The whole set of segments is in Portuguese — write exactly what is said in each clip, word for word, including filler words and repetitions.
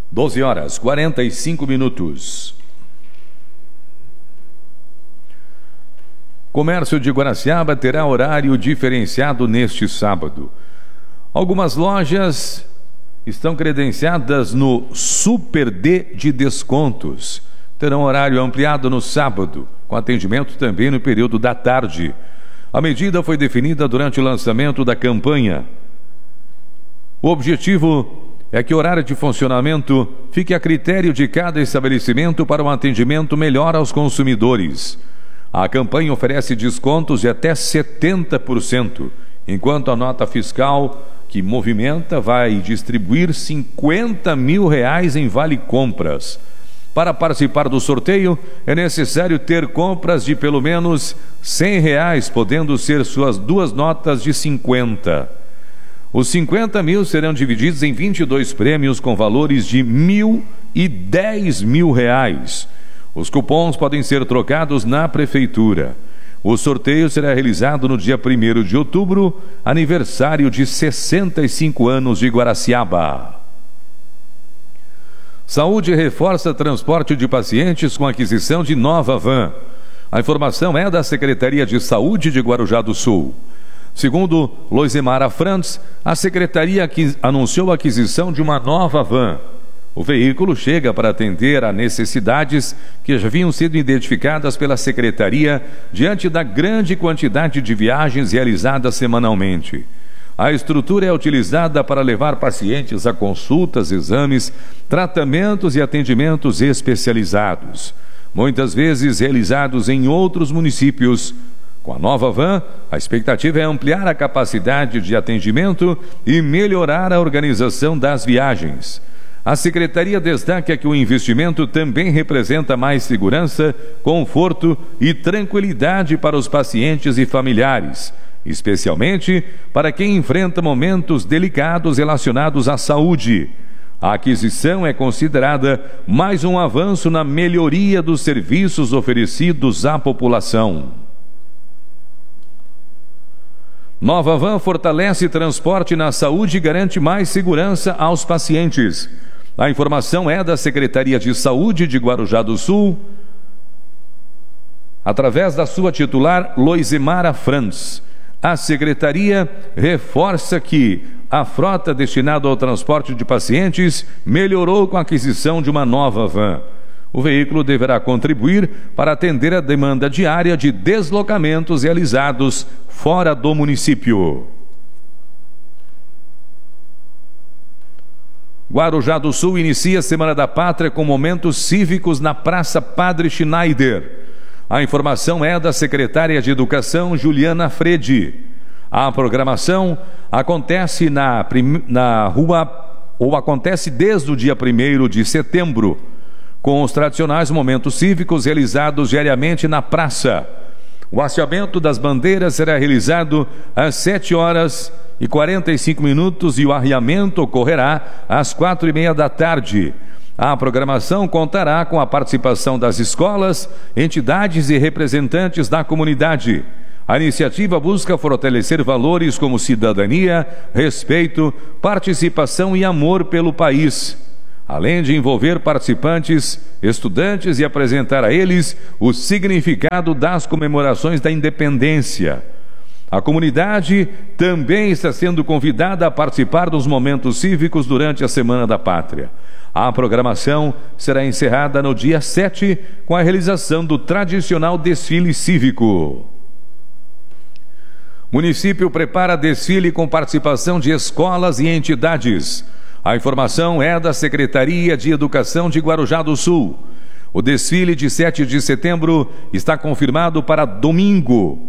doze horas, quarenta e cinco minutos. Comércio de Guaraciaba terá horário diferenciado neste sábado. Algumas lojas estão credenciadas no Super D de descontos. Terão horário ampliado no sábado, com atendimento também no período da tarde. A medida foi definida durante o lançamento da campanha. O objetivo é que o horário de funcionamento fique a critério de cada estabelecimento para um atendimento melhor aos consumidores. A campanha oferece descontos de até setenta por cento, enquanto a nota fiscal que movimenta vai distribuir cinquenta mil reais em vale-compras. Para participar do sorteio, é necessário ter compras de pelo menos cem reais, podendo ser suas duas notas de cinquenta. Os cinquenta mil serão divididos em vinte e dois prêmios com valores de mil e dez mil reais. Os cupons podem ser trocados na prefeitura. O sorteio será realizado no dia primeiro de outubro, aniversário de sessenta e cinco anos de Guaraciaba. Saúde reforça transporte de pacientes com aquisição de nova van. A informação é da Secretaria de Saúde de Guarujá do Sul. Segundo Loisemara Frantz, a Secretaria anunciou a aquisição de uma nova van. O veículo chega para atender a necessidades que já haviam sido identificadas pela Secretaria diante da grande quantidade de viagens realizadas semanalmente. A estrutura é utilizada para levar pacientes a consultas, exames, tratamentos e atendimentos especializados, muitas vezes realizados em outros municípios. Com a nova van, a expectativa é ampliar a capacidade de atendimento e melhorar a organização das viagens. A Secretaria destaca que o investimento também representa mais segurança, conforto e tranquilidade para os pacientes e familiares, especialmente para quem enfrenta momentos delicados relacionados à saúde. A aquisição é considerada mais um avanço na melhoria dos serviços oferecidos à população. Nova van fortalece transporte na saúde e garante mais segurança aos pacientes. A informação é da Secretaria de Saúde de Guarujá do Sul, através da sua titular, Loisemara Frantz. A Secretaria reforça que a frota destinada ao transporte de pacientes melhorou com a aquisição de uma nova van. O veículo deverá contribuir para atender a demanda diária de deslocamentos realizados fora do município. Guarujá do Sul inicia a Semana da Pátria com momentos cívicos na Praça Padre Schneider. A informação é da secretária de Educação, Juliana Fredi. A programação acontece na, prim... na rua, ou acontece desde o dia primeiro de setembro, com os tradicionais momentos cívicos realizados diariamente na praça. O hasteamento das bandeiras será realizado às sete horas e quarenta e cinco minutos e o arriamento ocorrerá às quatro e meia da tarde. A programação contará com a participação das escolas, entidades e representantes da comunidade. A iniciativa busca fortalecer valores como cidadania, respeito, participação e amor pelo país, além de envolver participantes, estudantes e apresentar a eles o significado das comemorações da independência. A comunidade também está sendo convidada a participar dos momentos cívicos durante a Semana da Pátria. A programação será encerrada no dia sete, com a realização do tradicional desfile cívico. O município prepara desfile com participação de escolas e entidades. A informação é da Secretaria de Educação de Guarujá do Sul. O desfile de sete de setembro está confirmado para domingo.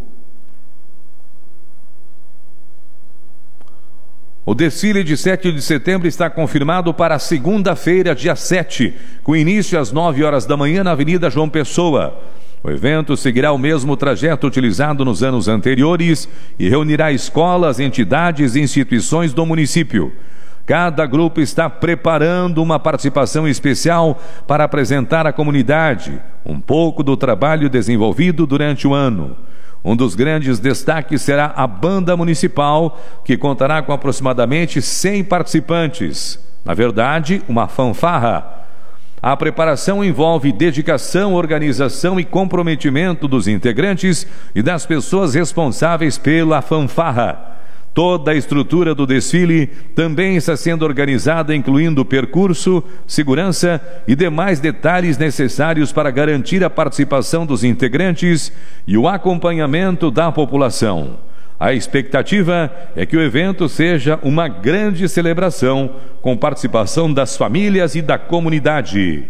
O desfile de sete de setembro está confirmado para segunda-feira, dia sete, com início às nove horas da manhã na Avenida João Pessoa. O evento seguirá o mesmo trajeto utilizado nos anos anteriores e reunirá escolas, entidades e instituições do município. Cada grupo está preparando uma participação especial para apresentar à comunidade um pouco do trabalho desenvolvido durante o ano. Um dos grandes destaques será a Banda Municipal, que contará com aproximadamente cem participantes. Na verdade, uma fanfarra. A preparação envolve dedicação, organização e comprometimento dos integrantes e das pessoas responsáveis pela fanfarra. Toda a estrutura do desfile também está sendo organizada, incluindo percurso, segurança e demais detalhes necessários para garantir a participação dos integrantes e o acompanhamento da população. A expectativa é que o evento seja uma grande celebração com participação das famílias e da comunidade.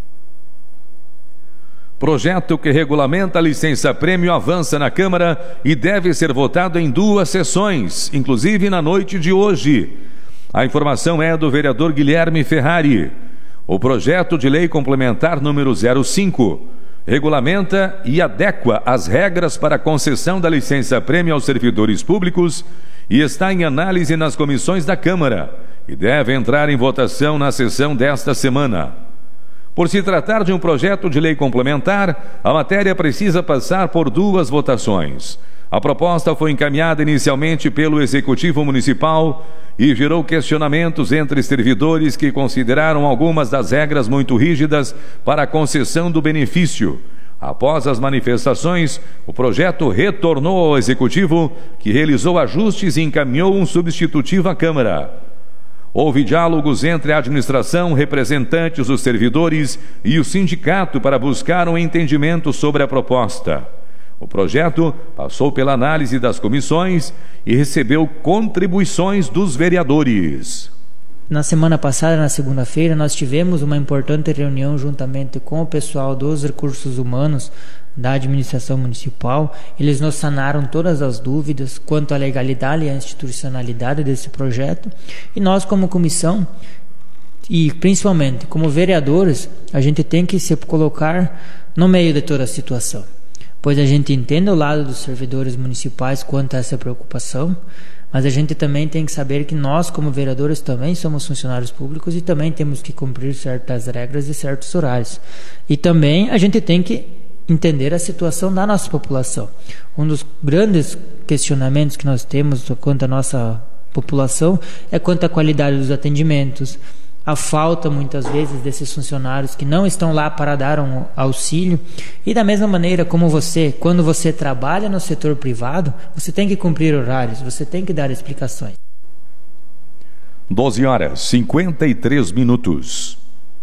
Projeto que regulamenta a licença-prêmio avança na Câmara e deve ser votado em duas sessões, inclusive na noite de hoje. A informação é do vereador Guilherme Ferrari. O projeto de lei complementar número zero cinco regulamenta e adequa as regras para a concessão da licença-prêmio aos servidores públicos e está em análise nas comissões da Câmara e deve entrar em votação na sessão desta semana. Por se tratar de um projeto de lei complementar, a matéria precisa passar por duas votações. A proposta foi encaminhada inicialmente pelo Executivo Municipal e gerou questionamentos entre servidores que consideraram algumas das regras muito rígidas para a concessão do benefício. Após as manifestações, o projeto retornou ao Executivo, que realizou ajustes e encaminhou um substitutivo à Câmara. Houve diálogos entre a administração, representantes dos servidores e o sindicato para buscar um entendimento sobre a proposta. O projeto passou pela análise das comissões e recebeu contribuições dos vereadores. Na semana passada, na segunda-feira, nós tivemos uma importante reunião juntamente com o pessoal dos recursos humanos da administração municipal. Eles nos sanaram todas as dúvidas quanto à legalidade e à institucionalidade desse projeto. E nós, como comissão, e principalmente como vereadores, a gente tem que se colocar no meio de toda a situação, pois a gente entende o lado dos servidores municipais quanto a essa preocupação, mas a gente também tem que saber que nós, como vereadores, também somos funcionários públicos e também temos que cumprir certas regras e certos horários. E também a gente tem que entender a situação da nossa população. Um dos grandes questionamentos que nós temos quanto à nossa população é quanto à qualidade dos atendimentos, a falta muitas vezes desses funcionários que não estão lá para dar um auxílio. E da mesma maneira como você, quando você trabalha no setor privado, você tem que cumprir horários, você tem que dar explicações. doze horas e cinquenta e três minutos.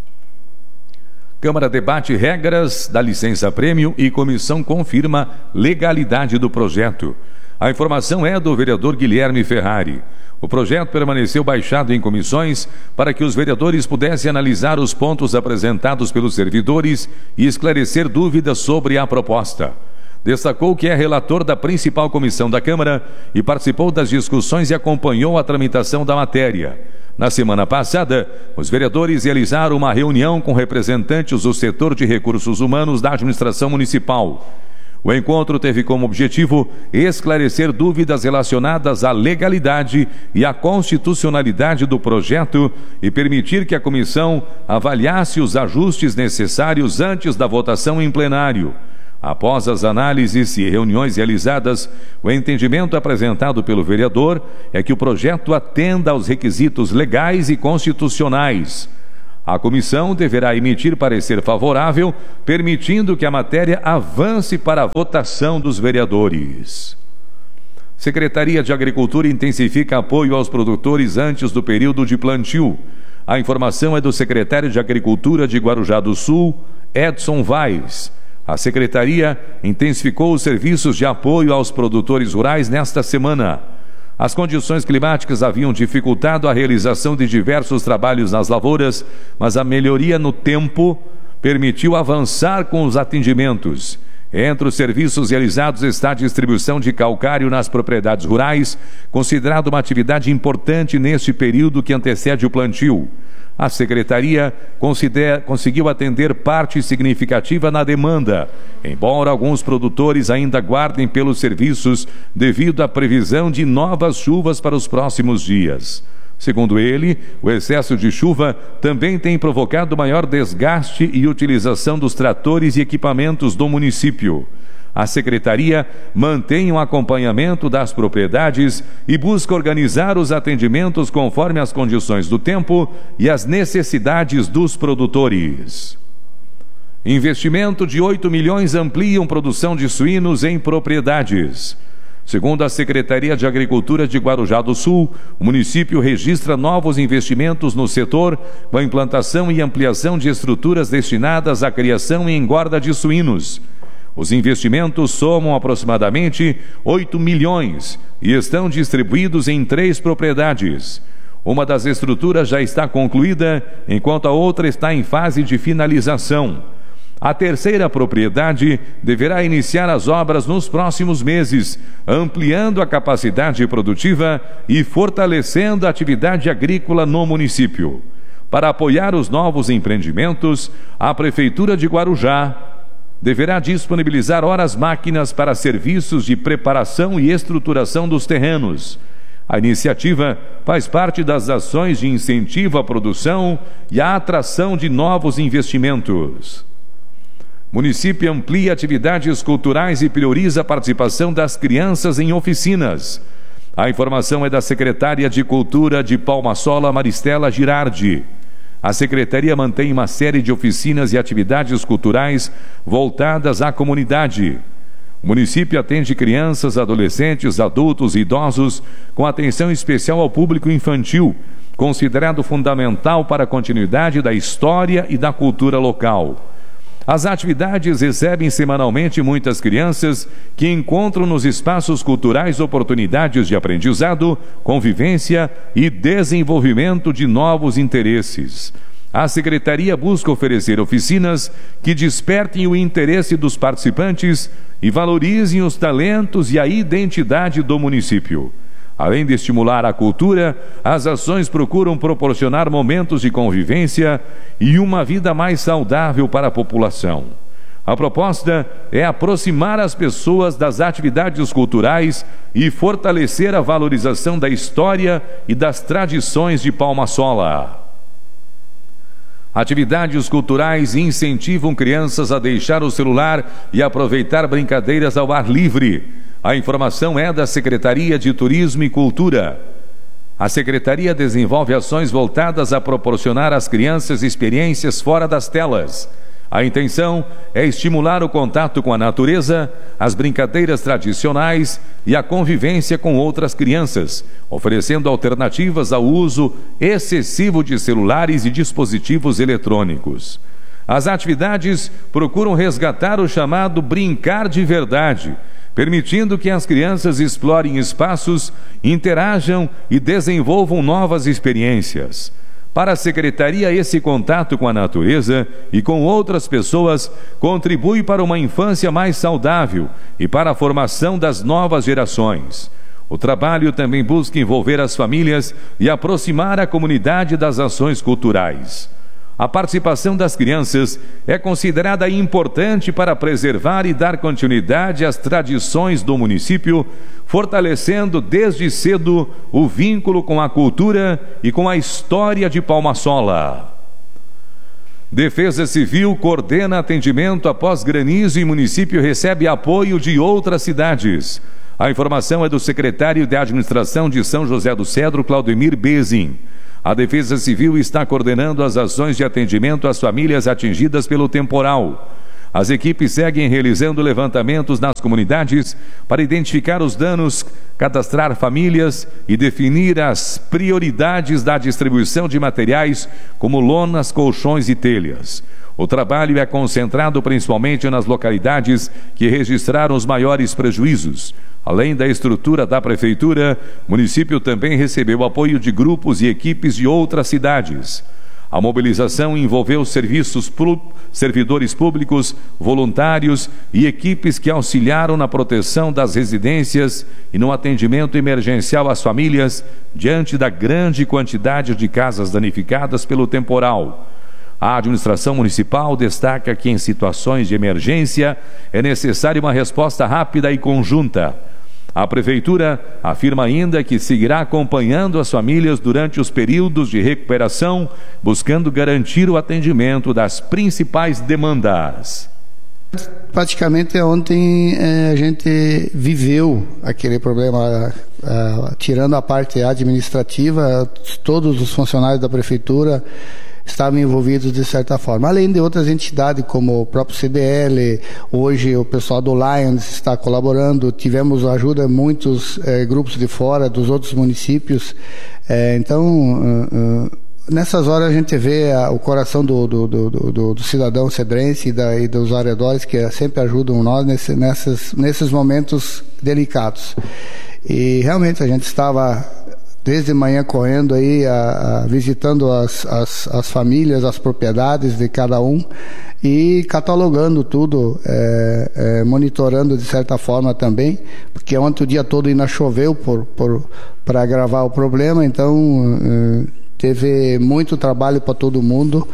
Câmara debate regras da licença-prêmio e comissão confirma legalidade do projeto. A informação é do vereador Guilherme Ferrari. O projeto permaneceu baixado em comissões para que os vereadores pudessem analisar os pontos apresentados pelos servidores e esclarecer dúvidas sobre a proposta. Destacou que é relator da principal comissão da Câmara e participou das discussões e acompanhou a tramitação da matéria. Na semana passada, os vereadores realizaram uma reunião com representantes do setor de recursos humanos da administração municipal. O encontro teve como objetivo esclarecer dúvidas relacionadas à legalidade e à constitucionalidade do projeto e permitir que a comissão avaliasse os ajustes necessários antes da votação em plenário. Após as análises e reuniões realizadas, o entendimento apresentado pelo vereador é que o projeto atenda aos requisitos legais e constitucionais. A comissão deverá emitir parecer favorável, permitindo que a matéria avance para a votação dos vereadores. Secretaria de Agricultura intensifica apoio aos produtores antes do período de plantio. A informação é do secretário de Agricultura de Guarujá do Sul, Edson Vaz. A secretaria intensificou os serviços de apoio aos produtores rurais nesta semana. As condições climáticas haviam dificultado a realização de diversos trabalhos nas lavouras, mas a melhoria no tempo permitiu avançar com os atendimentos. Entre os serviços realizados está a distribuição de calcário nas propriedades rurais, considerada uma atividade importante neste período que antecede o plantio. A secretaria considera, conseguiu atender parte significativa na demanda, embora alguns produtores ainda guardem pelos serviços devido à previsão de novas chuvas para os próximos dias. Segundo ele, o excesso de chuva também tem provocado maior desgaste e utilização dos tratores e equipamentos do município. A Secretaria mantém o acompanhamento das propriedades e busca organizar os atendimentos conforme as condições do tempo e as necessidades dos produtores. Investimento de oito milhões ampliam produção de suínos em propriedades. Segundo a Secretaria de Agricultura de Guarujá do Sul, o município registra novos investimentos no setor com a implantação e ampliação de estruturas destinadas à criação e engorda de suínos. Os investimentos somam aproximadamente oito milhões e estão distribuídos em três propriedades. Uma das estruturas já está concluída, enquanto a outra está em fase de finalização. A terceira propriedade deverá iniciar as obras nos próximos meses, ampliando a capacidade produtiva e fortalecendo a atividade agrícola no município. Para apoiar os novos empreendimentos, a Prefeitura de Guarujá deverá disponibilizar horas máquinas para serviços de preparação e estruturação dos terrenos. A iniciativa faz parte das ações de incentivo à produção e à atração de novos investimentos. O município amplia atividades culturais e prioriza a participação das crianças em oficinas. A informação é da secretária de Cultura de Palma-Sola, Maristela Girardi. A Secretaria mantém uma série de oficinas e atividades culturais voltadas à comunidade. O município atende crianças, adolescentes, adultos e idosos com atenção especial ao público infantil, considerado fundamental para a continuidade da história e da cultura local. As atividades recebem semanalmente muitas crianças que encontram nos espaços culturais oportunidades de aprendizado, convivência e desenvolvimento de novos interesses. A Secretaria busca oferecer oficinas que despertem o interesse dos participantes e valorizem os talentos e a identidade do município. Além de estimular a cultura, as ações procuram proporcionar momentos de convivência e uma vida mais saudável para a população. A proposta é aproximar as pessoas das atividades culturais e fortalecer a valorização da história e das tradições de Palma-Sola. Atividades culturais incentivam crianças a deixar o celular e aproveitar brincadeiras ao ar livre. A informação é da Secretaria de Turismo e Cultura. A Secretaria desenvolve ações voltadas a proporcionar às crianças experiências fora das telas. A intenção é estimular o contato com a natureza, as brincadeiras tradicionais e a convivência com outras crianças, oferecendo alternativas ao uso excessivo de celulares e dispositivos eletrônicos. As atividades procuram resgatar o chamado brincar de verdade, permitindo que as crianças explorem espaços, interajam e desenvolvam novas experiências. Para a Secretaria, esse contato com a natureza e com outras pessoas contribui para uma infância mais saudável e para a formação das novas gerações. O trabalho também busca envolver as famílias e aproximar a comunidade das ações culturais. A participação das crianças é considerada importante para preservar e dar continuidade às tradições do município, fortalecendo desde cedo o vínculo com a cultura e com a história de Palma-Sola. Defesa Civil coordena atendimento após granizo e município recebe apoio de outras cidades. A informação é do secretário de Administração de São José do Cedro, Claudemir Bezin. A Defesa Civil está coordenando as ações de atendimento às famílias atingidas pelo temporal. As equipes seguem realizando levantamentos nas comunidades para identificar os danos, cadastrar famílias e definir as prioridades da distribuição de materiais como lonas, colchões e telhas. O trabalho é concentrado principalmente nas localidades que registraram os maiores prejuízos. Além da estrutura da Prefeitura, o município também recebeu apoio de grupos e equipes de outras cidades. A mobilização envolveu serviços, servidores públicos, voluntários e equipes que auxiliaram na proteção das residências e no atendimento emergencial às famílias diante da grande quantidade de casas danificadas pelo temporal. A administração municipal destaca que em situações de emergência é necessária uma resposta rápida e conjunta. A Prefeitura afirma ainda que seguirá acompanhando as famílias durante os períodos de recuperação, buscando garantir o atendimento das principais demandas. Praticamente ontem eh, a gente viveu aquele problema, uh, tirando a parte administrativa, todos os funcionários da prefeitura estavam envolvidos de certa forma, além de outras entidades como o próprio C D L, hoje o pessoal do Lions está colaborando, tivemos ajuda de muitos eh, grupos de fora, dos outros municípios, eh, então uh, uh, nessas horas a gente vê a, o coração do, do, do, do, do cidadão cedrense e, da, e dos arredores que sempre ajudam nós nesse, nessas, nesses momentos delicados. E realmente a gente estava desde manhã correndo aí, a, a, visitando as, as, as famílias, as propriedades de cada um e catalogando tudo, é, é, monitorando de certa forma também, porque ontem o dia todo ainda choveu por, por, para agravar o problema, então é, teve muito trabalho para todo mundo.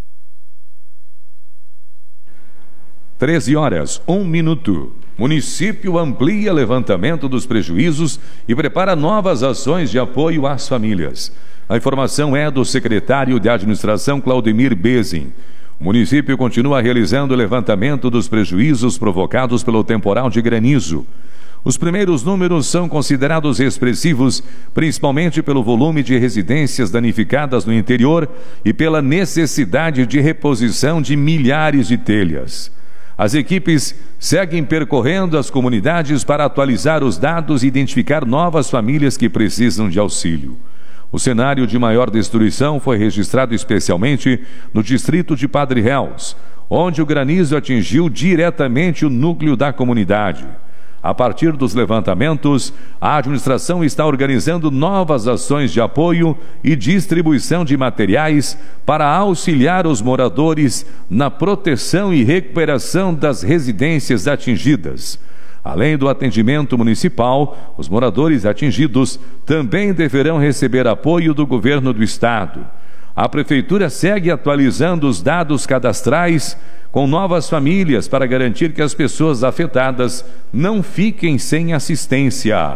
treze horas, um minuto. Município amplia levantamento dos prejuízos e prepara novas ações de apoio às famílias. A informação é do secretário de Administração, Claudemir Bezin. O município continua realizando o levantamento dos prejuízos provocados pelo temporal de granizo. Os primeiros números são considerados expressivos, principalmente pelo volume de residências danificadas no interior e pela necessidade de reposição de milhares de telhas. As equipes seguem percorrendo as comunidades para atualizar os dados e identificar novas famílias que precisam de auxílio. O cenário de maior destruição foi registrado especialmente no distrito de Padre Réus, onde o granizo atingiu diretamente o núcleo da comunidade. A partir dos levantamentos, a administração está organizando novas ações de apoio e distribuição de materiais para auxiliar os moradores na proteção e recuperação das residências atingidas. Além do atendimento municipal, os moradores atingidos também deverão receber apoio do governo do estado. A prefeitura segue atualizando os dados cadastrais com novas famílias para garantir que as pessoas afetadas não fiquem sem assistência.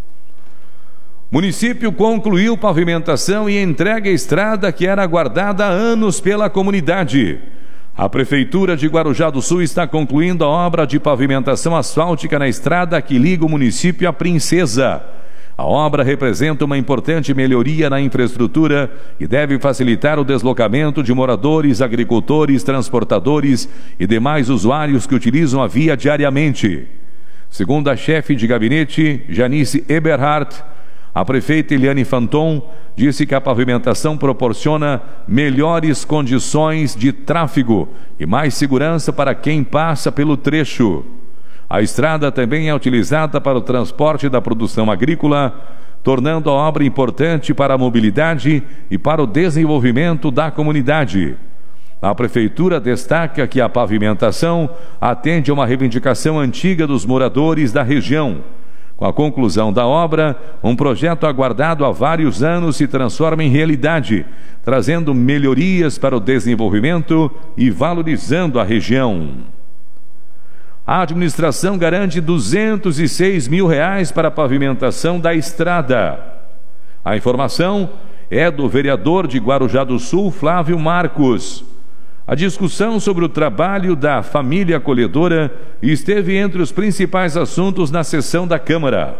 Município concluiu pavimentação e entrega a estrada que era aguardada há anos pela comunidade. A Prefeitura de Guarujá do Sul está concluindo a obra de pavimentação asfáltica na estrada que liga o município à Princesa. A obra representa uma importante melhoria na infraestrutura e deve facilitar o deslocamento de moradores, agricultores, transportadores e demais usuários que utilizam a via diariamente. Segundo a chefe de gabinete, Janice Eberhardt, a prefeita Eliane Fanton disse que a pavimentação proporciona melhores condições de tráfego e mais segurança para quem passa pelo trecho. A estrada também é utilizada para o transporte da produção agrícola, tornando a obra importante para a mobilidade e para o desenvolvimento da comunidade. A Prefeitura destaca que a pavimentação atende a uma reivindicação antiga dos moradores da região. Com a conclusão da obra, um projeto aguardado há vários anos se transforma em realidade, trazendo melhorias para o desenvolvimento e valorizando a região. A administração garante duzentos e seis mil reais para a pavimentação da estrada. A informação é do vereador de Guarujá do Sul, Flávio Marcos. A discussão sobre o trabalho da família acolhedora esteve entre os principais assuntos na sessão da Câmara.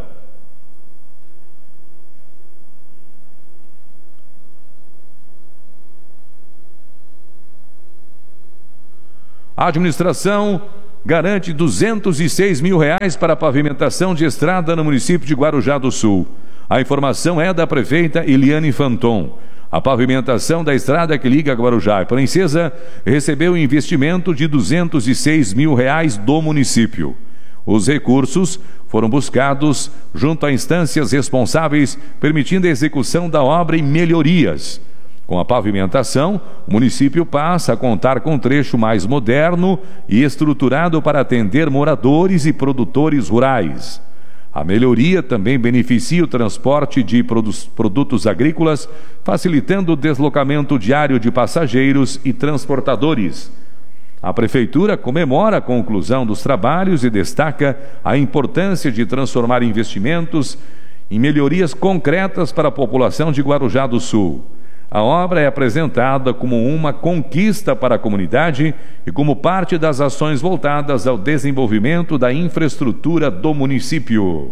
A administração garante duzentos e seis mil reais para a pavimentação de estrada no município de Guarujá do Sul. A informação é da prefeita Eliane Fanton. A pavimentação da estrada que liga Guarujá e Princesa recebeu investimento de duzentos e seis mil reais do município. Os recursos foram buscados junto a instâncias responsáveis, permitindo a execução da obra e melhorias. Com a pavimentação, o município passa a contar com um trecho mais moderno e estruturado para atender moradores e produtores rurais. A melhoria também beneficia o transporte de produtos agrícolas, facilitando o deslocamento diário de passageiros e transportadores. A Prefeitura comemora a conclusão dos trabalhos e destaca a importância de transformar investimentos em melhorias concretas para a população de Guarujá do Sul. A obra é apresentada como uma conquista para a comunidade e como parte das ações voltadas ao desenvolvimento da infraestrutura do município.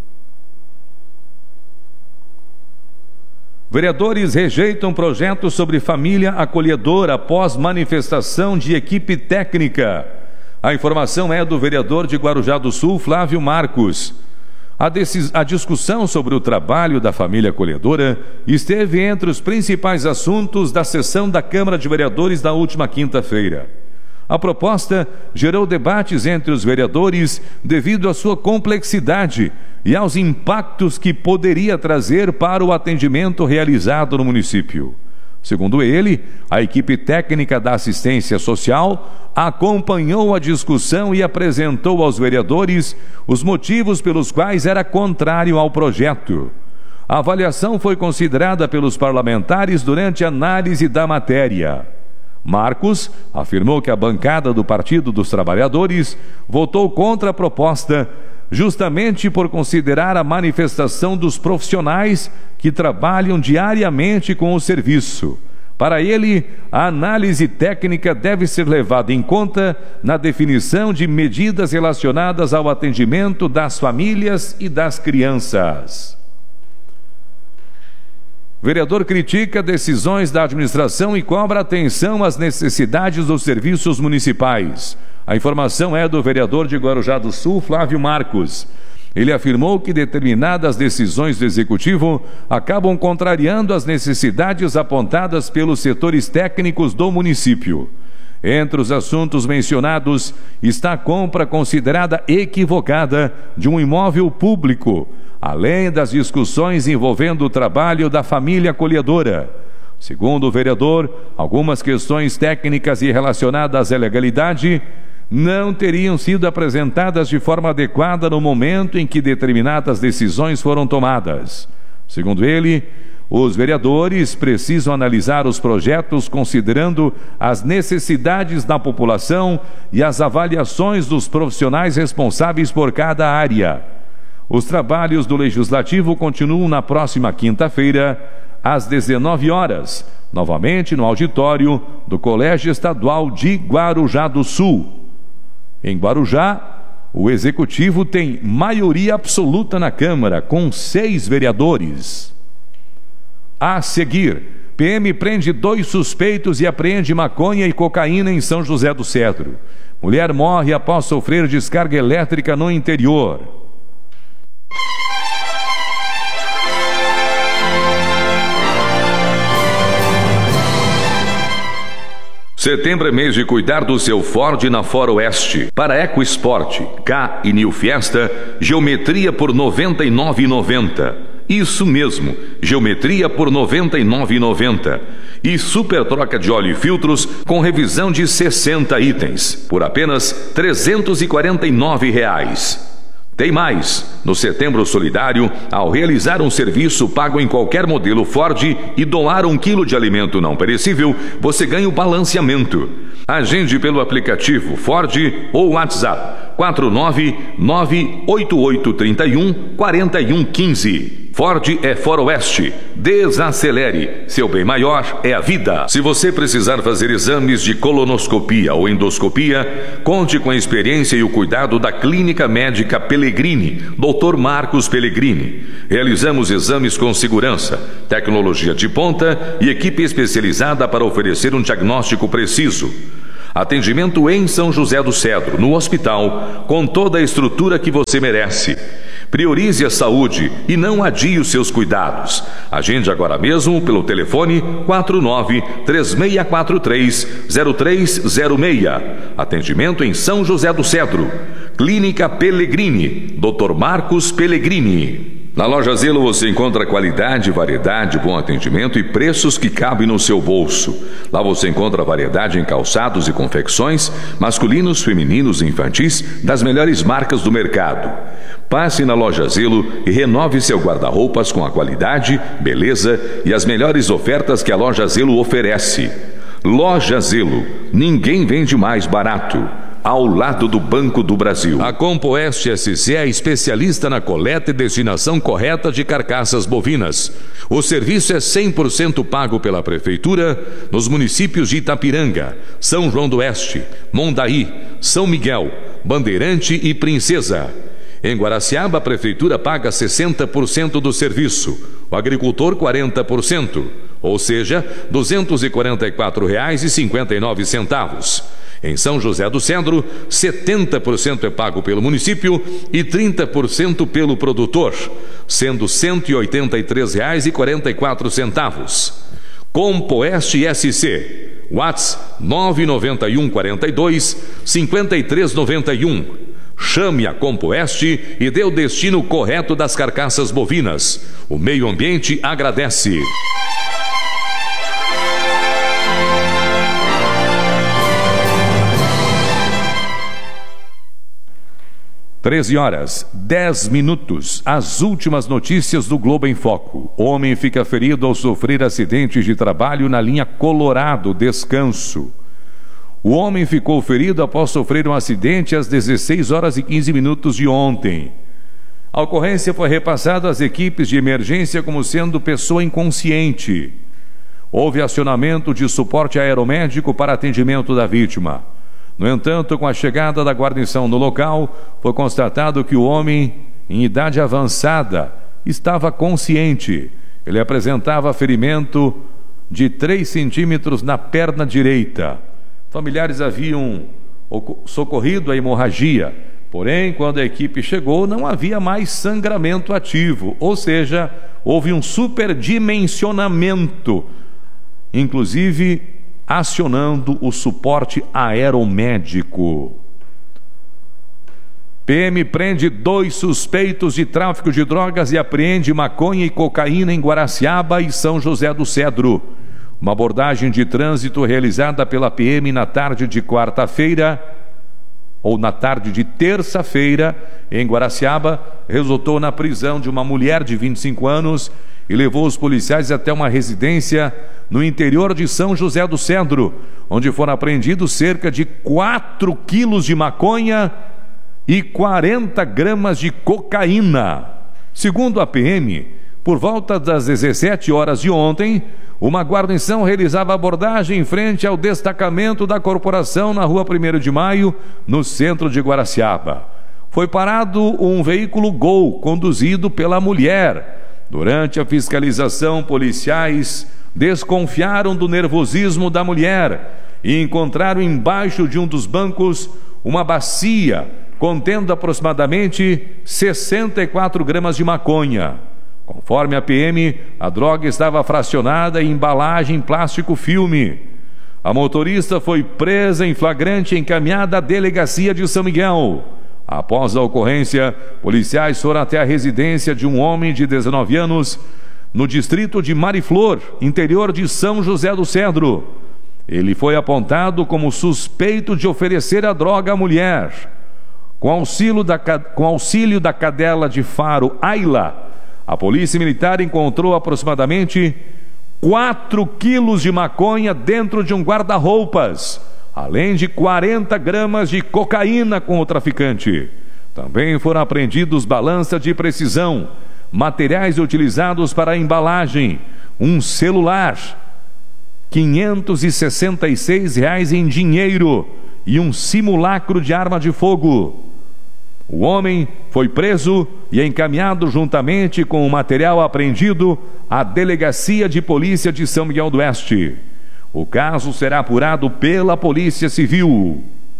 Vereadores rejeitam projeto sobre família acolhedora após manifestação de equipe técnica. A informação é do vereador de Guarujá do Sul, Flávio Marcos. A, a discussão sobre o trabalho da família acolhedora esteve entre os principais assuntos da sessão da Câmara de Vereadores da última quinta-feira. A proposta gerou debates entre os vereadores devido à sua complexidade e aos impactos que poderia trazer para o atendimento realizado no município. Segundo ele, a equipe técnica da assistência social acompanhou a discussão e apresentou aos vereadores os motivos pelos quais era contrário ao projeto. A avaliação foi considerada pelos parlamentares durante a análise da matéria. Marcos afirmou que a bancada do Partido dos Trabalhadores votou contra a proposta justamente por considerar a manifestação dos profissionais que trabalham diariamente com o serviço. Para ele, a análise técnica deve ser levada em conta na definição de medidas relacionadas ao atendimento das famílias e das crianças. Vereador critica decisões da administração e cobra atenção às necessidades dos serviços municipais. A informação é do vereador de Guarujá do Sul, Flávio Marcos. Ele afirmou que determinadas decisões do Executivo acabam contrariando as necessidades apontadas pelos setores técnicos do município. Entre os assuntos mencionados está a compra considerada equivocada de um imóvel público, além das discussões envolvendo o trabalho da família acolhedora. Segundo o vereador, algumas questões técnicas e relacionadas à legalidade não teriam sido apresentadas de forma adequada no momento em que determinadas decisões foram tomadas. Segundo ele, os vereadores precisam analisar os projetos considerando as necessidades da população e as avaliações dos profissionais responsáveis por cada área. Os trabalhos do Legislativo continuam na próxima quinta-feira, às dezenove horas, novamente no auditório do Colégio Estadual de Guarujá do Sul. Em Guarujá, o Executivo tem maioria absoluta na Câmara, com seis vereadores. A seguir, P M prende dois suspeitos e apreende maconha e cocaína em São José do Cedro. Mulher morre após sofrer descarga elétrica no interior. Setembro é mês de cuidar do seu Ford na Foroeste. Para EcoSport, K e New Fiesta, geometria por noventa e nove reais e noventa centavos. Isso mesmo, geometria por noventa e nove reais e noventa centavos. E super troca de óleo e filtros com revisão de sessenta itens, por apenas trezentos e quarenta e nove reais. Tem mais! No Setembro Solidário, ao realizar um serviço pago em qualquer modelo Ford e doar um quilo de alimento não perecível, você ganha o balanceamento. Agende pelo aplicativo Ford ou WhatsApp quatro nove nove oito oito três um quatro um um cinco. Ford é Foroeste. Desacelere. Seu bem maior é a vida. Se você precisar fazer exames de colonoscopia ou endoscopia, conte com a experiência e o cuidado da Clínica Médica Pellegrini, doutor Marcos Pellegrini. Realizamos exames com segurança, tecnologia de ponta e equipe especializada para oferecer um diagnóstico preciso. Atendimento em São José do Cedro, no hospital, com toda a estrutura que você merece. Priorize a saúde e não adie os seus cuidados. Agende agora mesmo pelo telefone quatro nove três seis quatro três zero três zero seis. Atendimento em São José do Cedro. Clínica Pellegrini, doutor Marcos Pellegrini. Na Loja Zelo você encontra qualidade, variedade, bom atendimento e preços que cabem no seu bolso. Lá você encontra variedade em calçados e confecções, masculinos, femininos e infantis, das melhores marcas do mercado. Passe na Loja Zelo e renove seu guarda-roupas com a qualidade, beleza e as melhores ofertas que a Loja Zelo oferece. Loja Zelo, ninguém vende mais barato. ao lado do Banco do Brasil. A Compoeste S C é especialista na coleta e destinação correta de carcaças bovinas. O serviço é cem por cento pago pela Prefeitura nos municípios de Itapiranga, São João do Oeste, Mondaí, São Miguel, Bandeirante e Princesa. Em Guaraciaba, a Prefeitura paga sessenta por cento do serviço, o agricultor quarenta por cento, ou seja, duzentos e quarenta e quatro reais e cinquenta e nove centavos. Em São José do Cedro, setenta por cento é pago pelo município e trinta por cento pelo produtor, sendo cento e oitenta e três reais e quarenta e quatro centavos. Compoeste S C, WhatsApp nove nove um quatro dois cinco três nove um. Chame a Compoeste e dê o destino correto das carcaças bovinas. O meio ambiente agradece. treze horas, dez minutos. As últimas notícias do Globo em Foco. Homem fica ferido ao sofrer acidente de trabalho na linha Colorado Descanso. O homem ficou ferido após sofrer um acidente às dezesseis horas e quinze minutos de ontem. A ocorrência foi repassada às equipes de emergência como sendo pessoa inconsciente. Houve acionamento de suporte aeromédico para atendimento da vítima. No entanto, com a chegada da guarnição no local, foi constatado que o homem, em idade avançada, estava consciente. Ele apresentava ferimento de três centímetros na perna direita. Familiares haviam socorrido a hemorragia, porém, quando a equipe chegou, não havia mais sangramento ativo, ou seja, houve um superdimensionamento, inclusive acionando o suporte aeromédico. P M prende dois suspeitos de tráfico de drogas e apreende maconha e cocaína em Guaraciaba e São José do Cedro. Uma abordagem de trânsito realizada pela P M na tarde de quarta-feira, ou na tarde de terça-feira, em Guaraciaba, resultou na prisão de uma mulher de vinte e cinco anos e levou os policiais até uma residência no interior de São José do Cedro, onde foram apreendidos cerca de quatro quilos de maconha e quarenta gramas de cocaína. Segundo a P M, por volta das dezessete horas de ontem, uma guarnição realizava abordagem em frente ao destacamento da corporação na rua primeiro de maio, no centro de Guaraciaba. Foi parado um veículo Gol, conduzido pela mulher. Durante a fiscalização, policiais desconfiaram do nervosismo da mulher e encontraram embaixo de um dos bancos uma bacia contendo aproximadamente sessenta e quatro gramas de maconha. Conforme a P M, a droga estava fracionada em embalagem plástico filme. A motorista foi presa em flagrante e encaminhada à delegacia de São Miguel. Após a ocorrência, policiais foram até a residência de um homem de dezenove anos, no distrito de Mariflor, interior de São José do Cedro. Ele foi apontado como suspeito de oferecer a droga à mulher. Com auxílio da, com auxílio da cadela de faro Ayla, a polícia militar encontrou aproximadamente quatro quilos de maconha dentro de um guarda-roupas, além de quarenta gramas de cocaína com o traficante. Também foram apreendidos balança de precisão, materiais utilizados para a embalagem, um celular, quinhentos e sessenta e seis reais em dinheiro e um simulacro de arma de fogo. O homem foi preso e encaminhado juntamente com o material apreendido à Delegacia de Polícia de São Miguel do Oeste. O caso será apurado pela Polícia Civil.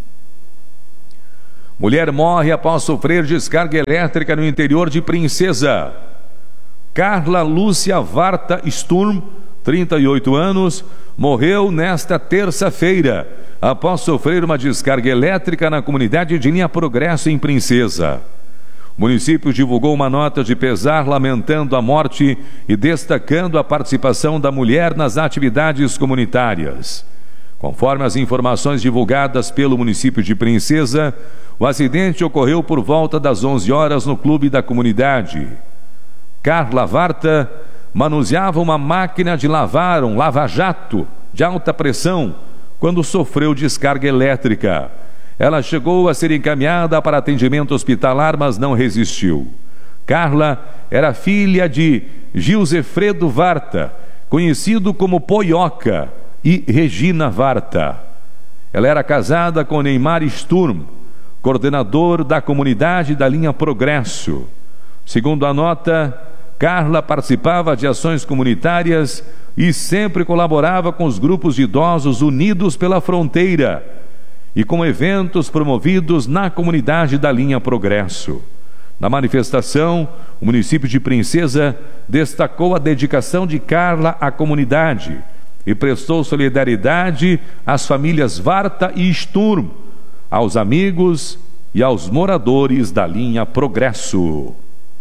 Mulher morre após sofrer descarga elétrica no interior de Princesa. Carla Lúcia Varta Sturm, trinta e oito anos, morreu nesta terça-feira após sofrer uma descarga elétrica na comunidade de Linha Progresso, em Princesa. O município divulgou uma nota de pesar lamentando a morte e destacando a participação da mulher nas atividades comunitárias. Conforme as informações divulgadas pelo município de Princesa, o acidente ocorreu por volta das onze horas no clube da comunidade. Carla Varta manuseava uma máquina de lavar, um lava-jato de alta pressão, quando sofreu descarga elétrica. Ela chegou a ser encaminhada para atendimento hospitalar, mas não resistiu. Carla era filha de Gilzefredo Varta, conhecido como Poioca, e Regina Varta. Ela era casada com Neymar Sturm, coordenador da comunidade da linha Progresso. Segundo a nota, Carla participava de ações comunitárias e sempre colaborava com os grupos de idosos unidos pela fronteira e com eventos promovidos na comunidade da linha Progresso. Na manifestação, o município de Princesa destacou a dedicação de Carla à comunidade e prestou solidariedade às famílias Varta e Sturm, aos amigos e aos moradores da linha Progresso.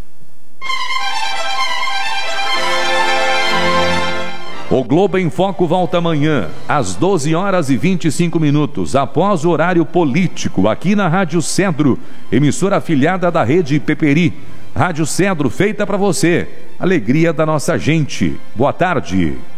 O Globo em Foco volta amanhã, às doze horas e vinte e cinco minutos, após o horário político, aqui na Rádio Cedro, emissora afiliada da Rede Peperi. Rádio Cedro, feita para você. Alegria da nossa gente. Boa tarde.